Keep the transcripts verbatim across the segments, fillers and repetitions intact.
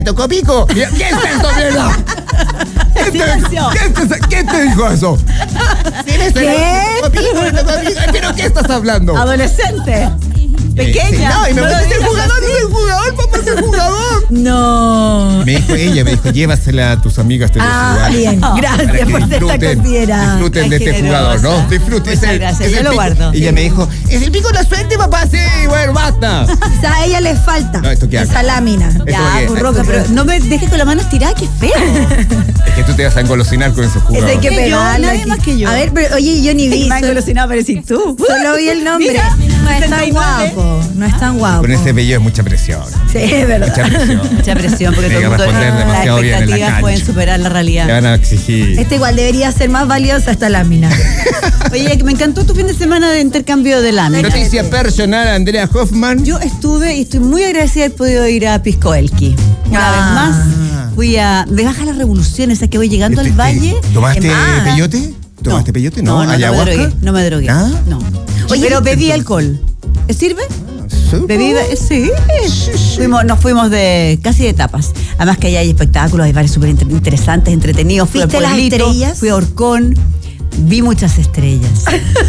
tocó pico. ¿Qué es esto, mierda? ¿Quién te, ¿Quién te dijo eso? ¿Sí, ¿Qué? ¿Tocó pico, le tocó pico? ¿Pero qué estás hablando? Adolescente. Pequeña. Sí, no, y me no dice el jugador, no es el jugador, papá, es el jugador. No. Me dijo ella, me dijo, llévasela a tus amigas. Ah, bien, gracias por ser tan considerada. Disfruten de este jugador, ¿no? Disfruten. Muchas gracias, yo lo guardo. Y ella me dijo, ¿es el pico de la suerte, papá? Sí, bueno, basta. O sea, a ella le falta no, esto qué esa lámina. Ya, Roca, pero no me dejes con las manos tiradas, que feo. Es que tú te vas a engolosinar con esos jugadores. Es que pegarla. Nadie más que yo. A ver, pero oye, yo ni vi. Me han engolosinado, pero si tú. Solo vi el nombre. Mira, no es tan guapo. No es tan guapo. Con ese apellido es mucha presión. Sí, es verdad. Mucha presión. Mucha presión, porque todo el mundo, las expectativas pueden superar la realidad. Te van a exigir. Esta igual debería ser más valiosa esta lámina. Oye, me encantó tu fin de semana de intercambio de láminas. Noticia personal, Andrea Hoffman. Yo estuve y estoy muy agradecida de haber podido ir a Pisco Elqui. Una ah. vez más, fui a de Baja las Revoluciones, esa que voy llegando este, al valle. ¿Tomaste quemada. peyote? ¿Tomaste no. peyote? No, no, no, no me drogué. No me drogué. ¿Ah? No. Oye, pero bebí alcohol. ¿Sirve? Bebida, sí. Fuimos, nos fuimos de casi de tapas. Además que allá hay espectáculos, hay bares súper interesantes, entretenidos. Fui ¿Viste las estrellas? Fui a Orcón, vi muchas estrellas.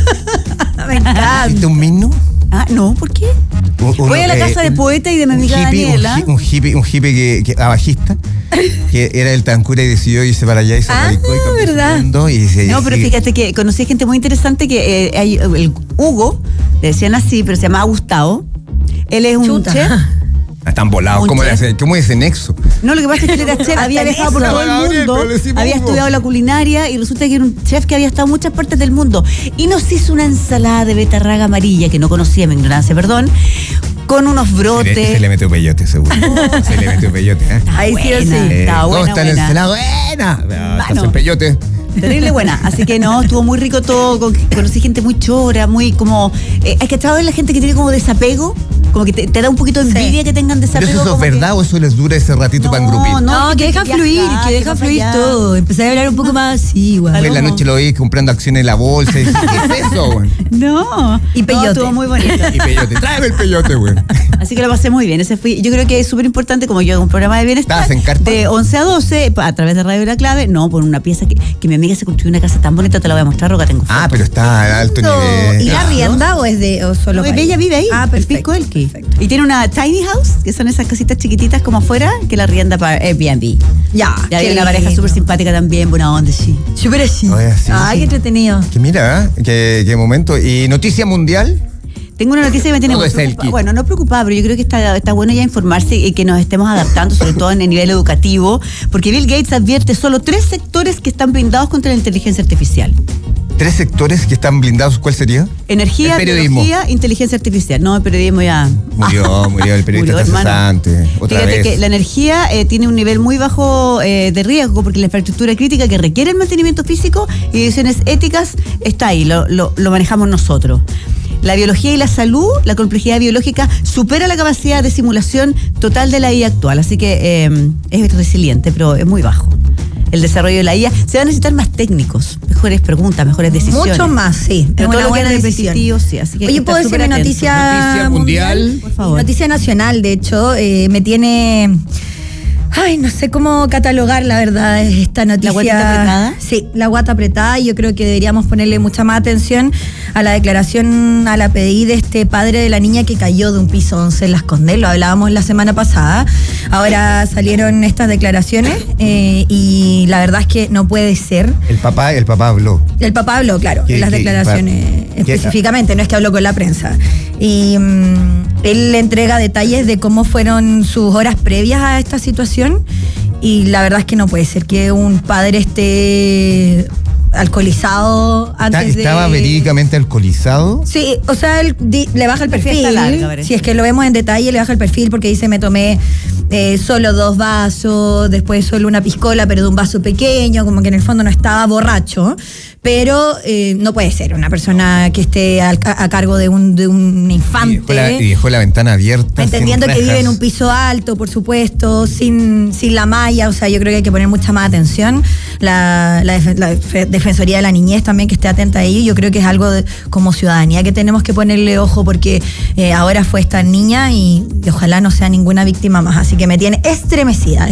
Me encanta. ¿Hiciste un himno? Ah, no, ¿por qué? Uno, Voy a la casa eh, de poeta y de mi amiga hippie, Daniela. Un, un hippie, un hippie que, que abajista, que era el Tancura y decidió irse para allá y se ah, radicó y cambió ¿verdad? su mundo y se, No, pero sigue. fíjate que conocí gente muy interesante que eh, hay el Hugo, le decían así, pero se llamaba Gustavo. Él es un Chuta. chef. Están volados. ¿Cómo, chef? ¿Cómo es ese nexo? No, lo que pasa es que él era chef, había viajado por todo el mundo, había estudiado la culinaria y resulta que era un chef que había estado en muchas partes del mundo. Y nos hizo una ensalada de betarraga amarilla, que no conocía, mi ignorancia, perdón, con unos brotes. Se le, se le metió peyote, seguro. Se le metió peyote, ¿eh? Ahí sí o sí. Eh, Estaba buena, ¿Cómo está la buena. ensalada? ¡Buena! Ah, Mano. Estás en peyote. Terrible buena, así que no, estuvo muy rico todo, con, conocí gente muy chora, muy como, eh, hay que ver la gente que tiene como desapego, como que te, te da un poquito de envidia Sí. que tengan ¿Pero desapego. eso es como verdad que, o eso les dura ese ratito para engrupir? no, No, que, que deja que fluir, viajar, que deja que fluir vaya. todo. Empecé a hablar un poco más así, güey. Pues en la noche lo oí comprando acciones en la bolsa. Y dije, ¿qué es eso, güey? No, Y peyote. no, estuvo muy bonito. Y peyote. Tráeme el peyote, güey. Así que lo pasé muy bien. Ese fui, yo creo que es súper importante, como yo hago un programa de bienestar. ¿Estabas en carpa? De once a doce, a través de Radio La Clave, no, por una pieza que, que mi amiga se construyó una casa tan bonita, te la voy a mostrar, Roca, tengo fotos. Ah, pero está a alto nivel. ¿Y la rienda o es de o solo No, para ella vive ahí, Ah, en perfecto. Pisco Elqui. Perfecto. Y tiene una tiny house, que son esas casitas chiquititas como afuera, que la rienda para Airbnb. Ya, Y hay qué una pareja lindo. súper simpática también, buena onda, sí. Súper así. Oye, sí, Ay, sí. qué entretenido. Que mira, ¿eh? qué, qué momento. ¿Y noticia mundial? Tengo una noticia que me tiene Todo muy es preocupada. Elqui. Bueno, no preocupada, pero yo creo que está, está bueno ya informarse y que nos estemos adaptando, sobre todo en el nivel educativo, porque Bill Gates advierte solo tres sectores que están blindados contra la inteligencia artificial. ¿Tres sectores que están blindados? ¿Cuál sería? Energía, El periodismo. tecnología, inteligencia artificial. No, el periodismo ya... Murió, murió el periodista Murió, hermano. cesante. Otra Fíjate vez. que la energía eh, tiene un nivel muy bajo eh, de riesgo porque la infraestructura crítica que requiere el mantenimiento físico y decisiones éticas está ahí, lo, lo, lo manejamos nosotros. La biología y la salud, la complejidad biológica supera la capacidad de simulación total de la I A actual, así que eh, es resiliente, pero es muy bajo. El desarrollo de la I A, se van a necesitar más técnicos, mejores preguntas, mejores decisiones. Mucho más, sí. Pero es todo una lo que buena es decisión. repetitivo, sí, así que hay Oye, que ¿puedo estar decir mi súper atentos. noticia, Noticia mundial, por favor. Noticia nacional, de hecho, eh, me tiene... Ay, no sé cómo catalogar la verdad esta noticia. ¿La guatita apretada? Sí, la guata apretada, y yo creo que deberíamos ponerle mucha más atención a la declaración, a la P D I de este padre de la niña que cayó de un piso once en Las Condes, lo hablábamos la semana pasada. Ahora salieron estas declaraciones eh, y la verdad es que no puede ser. El papá, el papá habló. El papá habló, claro, ¿Qué- en las qué- declaraciones pa- específicamente, no es que habló con la prensa. Y mm, él le entrega detalles de cómo fueron sus horas previas a esta situación. Y la verdad es que no puede ser que un padre esté alcoholizado antes Está- ¿Estaba de... verídicamente alcoholizado? Sí, o sea, él di- le baja el La perfil. fiesta larga, parece. Si es que lo vemos en detalle, le baja el perfil porque dice, me tomé eh, solo dos vasos, después solo una piscola, pero de un vaso pequeño, como que en el fondo no estaba borracho. pero eh, no puede ser una persona que esté al, a, a cargo de un, de un infante. Y dejó, la, y dejó la ventana abierta. Entendiendo que vive en un piso alto, por supuesto, sin, sin la malla, o sea, yo creo que hay que poner mucha más atención. La, la, def, la Defensoría de la Niñez también, que esté atenta a ello. Yo creo que es algo de, como ciudadanía que tenemos que ponerle ojo, porque eh, ahora fue esta niña y, y ojalá no sea ninguna víctima más. Así que me tiene estremecida.